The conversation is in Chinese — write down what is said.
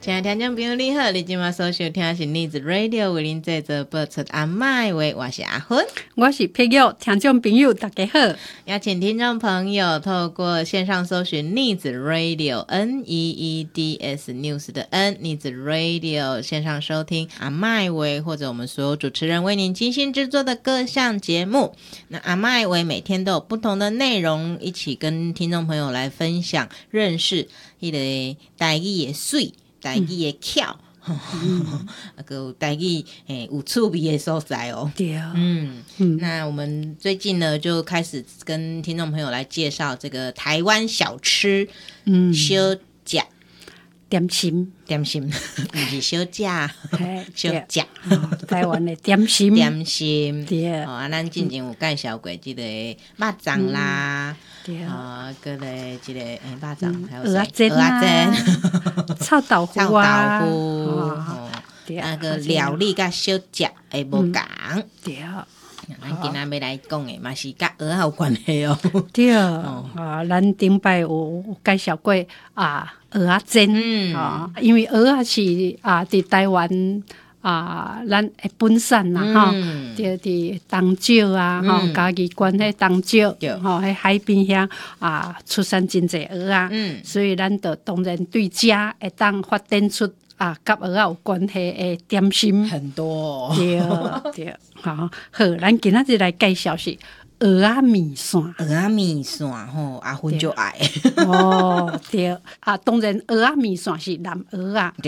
亲爱的听众朋友你好，你今晚所收听的是逆子 Radio 为您制作播出阿麦话，我是阿芬， 我是佩玉，听众朋友大家好。 邀请听众朋友透过线上搜寻逆子 Radio NEEDS News 的 N 逆子 Radio 线上收听阿麦话，或者我们所有主持人为您精心制作的各项节目。那阿麦话每天都有不同的内容，一起跟听众朋友来分享认识那个台语的水，台语的巧，还有台语有趣味的所在哦。 对， 那我们最近呢就开始跟听众朋友来介绍这个台湾小吃，小吃点心， 不是小吃，小吃， 台湾的点心， 点心。 对， 咱之前有介绍过这个肉粽啦。 对个嘞，这个肉粽，还有蚵仔煎啊，臭豆腐啊， 那个料理甲小食会无同。 对， 咱今仔要来讲的嘛是甲蚵仔有关系哦。 对，咱顶摆有介绍过蚵仔煎，因为蚵仔是伫台湾。咱的本产啦，就伫东石啊，嘉义县迄东石，迄海边遐出产真济蚵仔，所以咱就当然对食会当发展出甲蚵仔有关系的点心很多， 对，好，咱今仔日来介绍是蚵仔面线， 阿芬就爱对，当然蚵仔面线是南蚵仔。